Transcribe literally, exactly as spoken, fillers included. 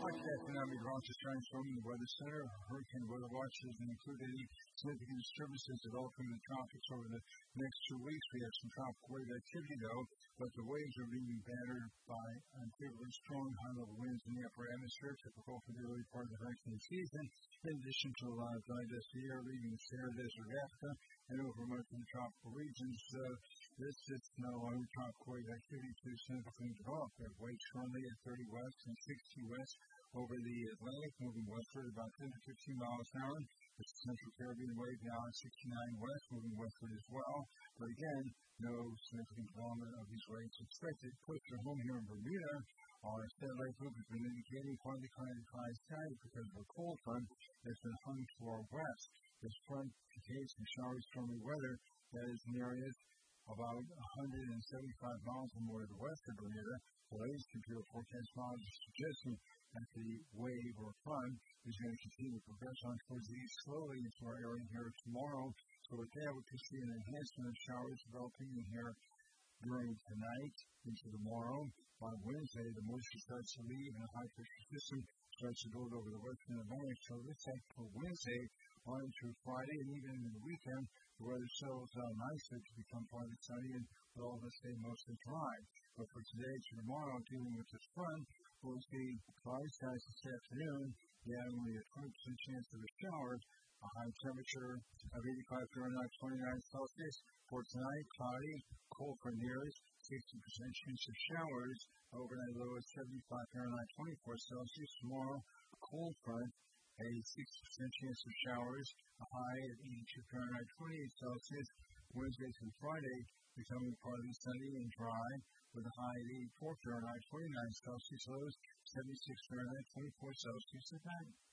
Forecast and I'm Rochester from the Weather Center. Hurricane weather watches include any significant disturbances developing in the tropics over the next two weeks. We have some tropical wave activity, though, but the waves are being battered by unfavorably strong high-level winds in the upper atmosphere, typical for the early part of the hurricane season, in addition to a lot of dry dusty air leaving the Sahara Desert Africa and over most of the tropical regions. Uh, this is not allowing tropical wave activity to significantly develop. We have waves currently at thirty west and sixty west over the Atlantic, moving westward about ten to fifteen miles an hour. The Central Caribbean wave now at sixty-nine west, moving westward as well. But again, no significant development of these waves expected. Closer home here in Bermuda, our satellite group has been indicating partly kind of high tide because of a cold front that's been hung to our west. This front contains some showery, stormy weather that is in areas about one hundred seventy-five miles or more to the west of Bermuda. The latest computer forecast models are suggesting that the wave or front is going to continue to progress on towards the east slowly into our area here tomorrow. So with that, we can see an enhancement of showers developing in here during tonight into tomorrow. On Wednesday, the moisture starts to leave and a high-pressure system starts to build over the western Atlantic. So it looks like for Wednesday on through Friday and even in the weekend, the weather settles down nicely to become partly sunny and will all stay mostly dry. But for today to tomorrow, dealing with this front, we'll see cloudy skies this afternoon. You have only a twenty percent chance of a shower. A high temperature of eighty-five Fahrenheit, twenty-nine Celsius. For tonight, cloudy, cold for nears, sixty percent chance of showers. Overnight low at seventy-five Fahrenheit, twenty-four Celsius. Tomorrow, a cold front, a sixty percent chance of showers. A high at eighty-two Fahrenheit, twenty-eight Celsius. Wednesday through Friday, becoming partly sunny and dry, with a high at eighty-four Fahrenheit, twenty-nine Celsius. Lows, seventy-six Fahrenheit, twenty-four Celsius at night.